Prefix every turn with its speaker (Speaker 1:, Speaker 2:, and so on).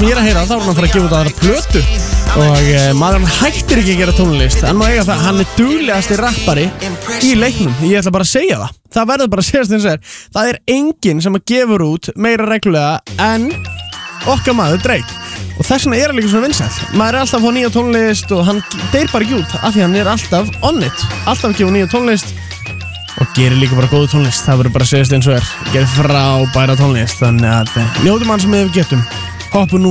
Speaker 1: sem ég að heyra, þá hann að fara að gefa út aðra plötu. Og maðurinn hættir ekki að gera tónlist. En má eiga það, hann duglegasti rappari í leiknum. Ég ætla bara að segja það. Það verður bara að segjast eins og það enginn sem að gefur út meira reglulega en okkar maður Drake. Og þess vegna hann líka svona vinsæll. Maður alltaf að fá nýja tónlist og hann deyr bara ekki út af því hann alltaf on it. Alltaf að gefa nýja tónlist og gerir líka bara góða tónlist. Það verður bara að segjast eins og gerir frábæra tónlist. Þannig að njótum hann sem við getum. Hoppum nú